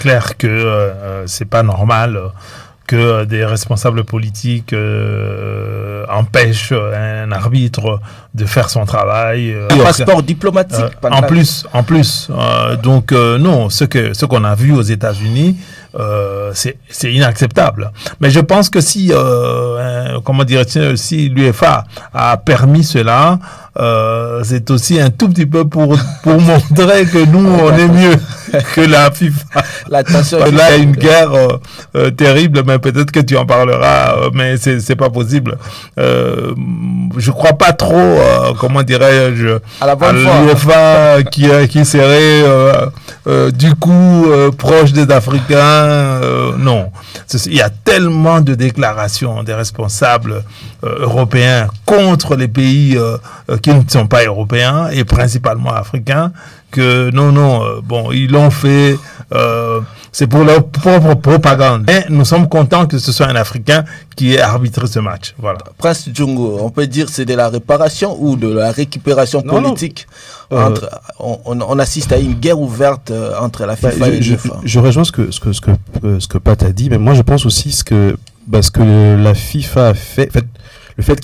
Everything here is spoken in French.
clair que c'est pas normal que des responsables politiques empêchent un arbitre de faire son travail. Un passeport diplomatique. En plus. Donc non, ce qu'on a vu aux États-Unis, c'est inacceptable. Mais je pense que si si l'UEFA a permis cela, c'est aussi un tout petit peu pour montrer que nous on est mieux que la FIFA. Là il y a une guerre terrible, mais peut-être que tu en parleras, mais c'est pas possible. Je crois pas trop à l'UEFA qui serait du coup proche des Africains. Non, il y a tellement de déclarations des responsables européens contre les pays qui ne sont pas européens et principalement africains que ils l'ont fait, c'est pour leur propre propagande. Et nous sommes contents que ce soit un Africain qui ait arbitré ce match. Voilà. Prince Djongo, on peut dire c'est de la réparation ou de la récupération politique. On assiste à une guerre ouverte entre la FIFA et l'UEFA. Je rejoins ce que Pat a dit, mais moi je pense aussi ce que la FIFA a fait, le fait